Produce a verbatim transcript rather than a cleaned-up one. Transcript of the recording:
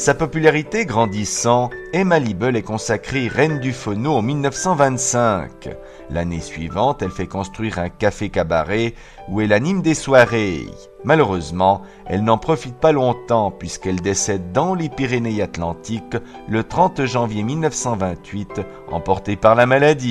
Sa popularité grandissant, Emma Liebel est consacrée reine du phono en mille neuf cent vingt-cinq. L'année suivante, elle fait construire un café-cabaret où elle anime des soirées. Malheureusement, elle n'en profite pas longtemps puisqu'elle décède dans les Pyrénées-Atlantiques le trente janvier mille neuf cent vingt-huit, emportée par la maladie.